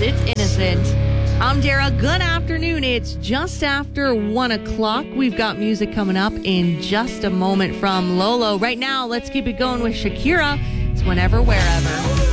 It's Innocent. I'm Dara. Good afternoon. It's just after 1 o'clock. We've got music coming up in just a moment from Lolo. Right now, let's keep it going with Shakira. It's Whenever, Wherever.